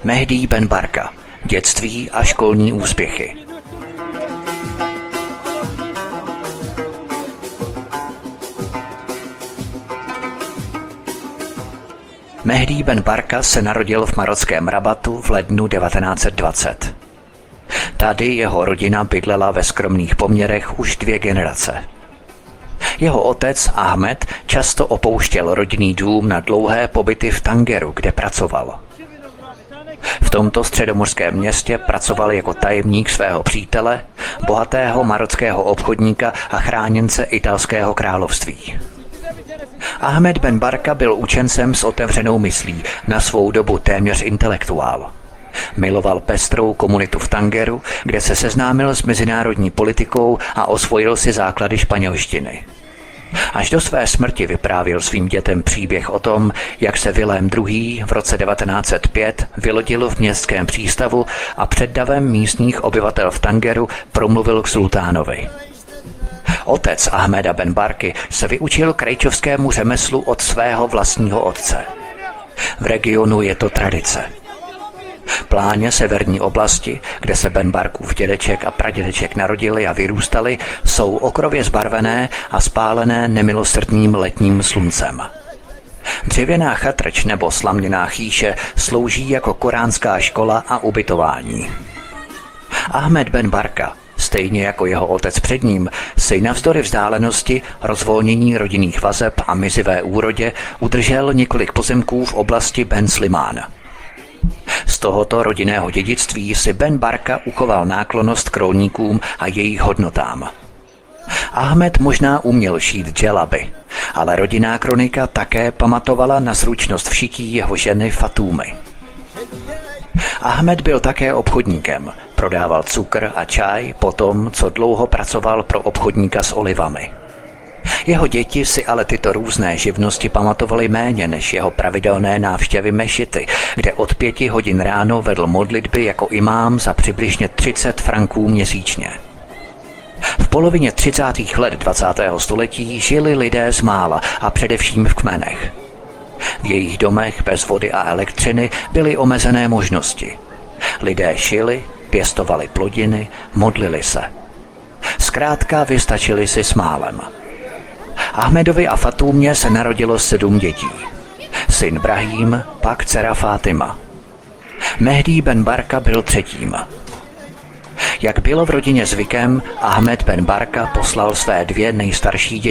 Mehdi Ben Barka. Dětství a školní úspěchy. Mehdi Ben Barka se narodil v marockém Rabatu v lednu 1920. Tady jeho rodina bydlela ve skromných poměrech už 2 generace. Jeho otec Ahmed často opouštěl rodinný dům na dlouhé pobyty v Tangeru, kde pracoval. V tomto středomořském městě pracoval jako tajemník svého přítele, bohatého marockého obchodníka a chráněnce italského království. Ahmed Ben Barka byl učencem s otevřenou myslí, na svou dobu téměř intelektuál. Miloval pestrou komunitu v Tangeru, kde se seznámil s mezinárodní politikou a osvojil si základy španělštiny. Až do své smrti vyprávěl svým dětem příběh o tom, jak se Vilém II. V roce 1905 vylodil v městském přístavu a před davem místních obyvatel v Tangeru promluvil k sultánovi. Otec Ahmeda Ben Barky se vyučil krejčovskému řemeslu od svého vlastního otce. V regionu je to tradice. Pláně severní oblasti, kde se Ben Barkův dědeček a pradědeček narodili a vyrůstali, jsou okrově zbarvené a spálené nemilosrdným letním sluncem. Dřevěná chatrč nebo slaměná chýše slouží jako koránská škola a ubytování. Ahmed Ben Barka, stejně jako jeho otec před ním, si navzdory vzdálenosti, rozvolnění rodinných vazeb a mizivé úrodě udržel několik pozemků v oblasti Ben Slimán. Z tohoto rodinného dědictví si Ben Barka uchoval náklonnost k rolníkům a jejich hodnotám. Ahmed možná uměl šít dželaby, ale rodinná kronika také pamatovala na zručnost v šití jeho ženy Fatúmy. Ahmed byl také obchodníkem, prodával cukr a čaj po tom, co dlouho pracoval pro obchodníka s olivami. Jeho děti si ale tyto různé živnosti pamatovaly méně než jeho pravidelné návštěvy mešity, kde od 5 hodin ráno vedl modlitby jako imám za přibližně 30 franků měsíčně. V polovině 30. let 20. století žili lidé z mála a především v kmenech. V jejich domech bez vody a elektřiny byly omezené možnosti. Lidé šili, pěstovali plodiny, modlili se. Zkrátka vystačili si s málem. Ahmedovi a Fatúmě se narodilo 7 dětí. Syn Brahím, pak dcera Fátima. Mehdi Ben Barka byl 3. Jak bylo v rodině zvykem, Ahmed Ben Barka poslal své 2 nejstarší děti